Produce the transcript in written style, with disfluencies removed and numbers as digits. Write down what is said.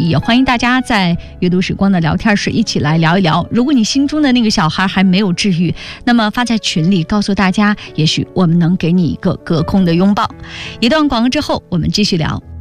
也欢迎大家在阅读时光的聊天室一起来聊一聊。如果你心中的那个小孩还没有治愈，那么发在群里告诉大家，也许我们能给你一个隔空的拥抱。一段广告之后，我们继续聊。